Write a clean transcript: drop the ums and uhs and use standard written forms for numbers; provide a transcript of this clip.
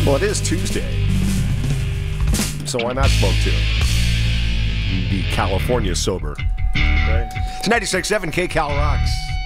Well, it is Tuesday, so why not smoke too? Be California sober. Right? It's 96.7 K-Cal Rocks.